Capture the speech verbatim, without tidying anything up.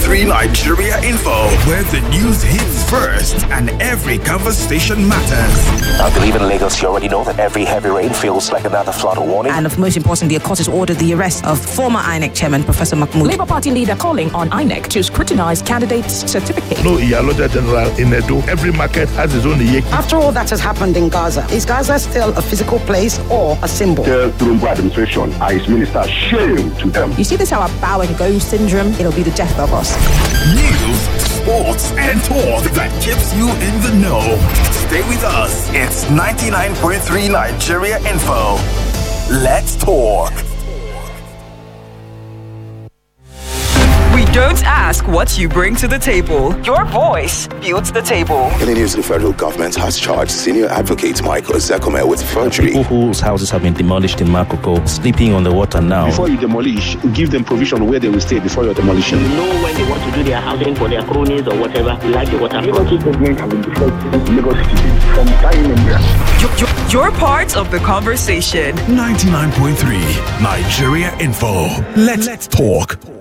three Nigeria Info, where the news hits first and every conversation matters. I believe in Lagos, you already know that every heavy rain feels like another flood warning. And of most importantly, the court has ordered the arrest of former I N E C chairman, Professor Mahmood. Labour Party leader calling on I N E C to scrutinise candidates' certificates. No Iyaloja General in Edo. Every market has its own Iyeki. After all that has happened in Gaza, is Gaza still a physical place or a symbol? The Trump administration and his minister, shame to them. You see this our bow and go syndrome? It'll be the death of us. News, sports, and talk that keeps you in the know. Stay with us. It's ninety-nine point three Nigeria Info. Let's talk. We don't ask what you bring to the table. Your voice builds the table. In the news, the federal government has charged senior advocate Michael Zekome with forgery. People whose houses have been demolished in Makoko, sleeping on the water now. Before you demolish, give them provision where they will stay before your demolition. You know when they want to do their housing for their cronies or whatever, you like the water. Lagos government have been deflected Lagos citizens from dying in there. You're part of the conversation. ninety-nine point three Nigeria Info. Let's, Let's talk.